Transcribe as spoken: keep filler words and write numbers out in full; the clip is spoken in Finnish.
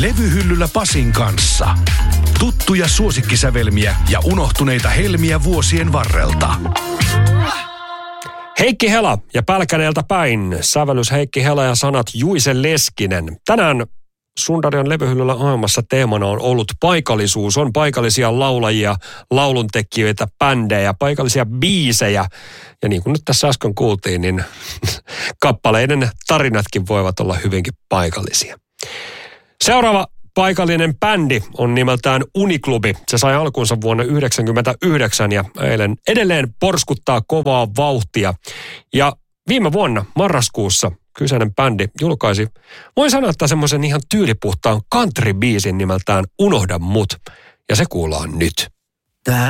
Levyhyllyllä Pasin kanssa. Tuttuja suosikkisävelmiä ja unohtuneita helmiä vuosien varrelta. Heikki Hela ja Pälkäneeltä päin. Sävellys Heikki Hela ja sanat Juise Leskinen. Tänään Sundardion levyhyllyllä ohjelmassa teemana on ollut paikallisuus. On paikallisia laulajia, lauluntekijöitä, bändejä, paikallisia biisejä. Ja niin kuin nyt tässä äsken kuultiin, niin kappaleiden tarinatkin voivat olla hyvinkin paikallisia. Seuraava paikallinen bändi on nimeltään Uniklubi. Se sai alkunsa vuonna yhdeksänkymmentäyhdeksän ja eilen edelleen porskuttaa kovaa vauhtia. Ja viime vuonna marraskuussa kyseinen bändi julkaisi, voin sanoa, että semmoisen ihan tyylipuhtaan country-biisin nimeltään Unohda mut. Ja se kuullaan nyt.